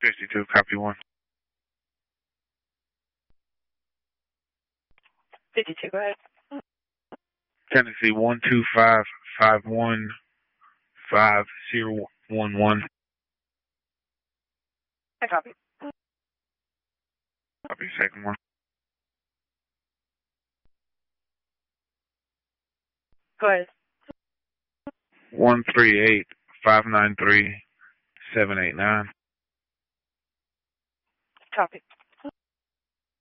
52, copy 1. 52, go ahead. Tennessee 125515011. I copy. Copy, second one. Go ahead. 138593789. Copy.